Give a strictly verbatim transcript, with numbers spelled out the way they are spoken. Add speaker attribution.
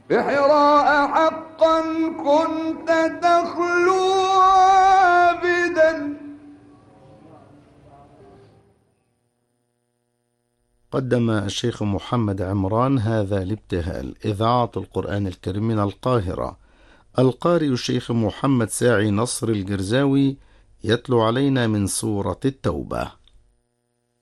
Speaker 1: بحراء حقا كنت تخلو عابدا.
Speaker 2: قدم الشيخ محمد عمران هذا الابتهال. إذاعة القرآن الكريم من القاهرة. القارئ الشيخ محمد ساعي نصر الجرزاوي يتلو علينا من سورة التوبة.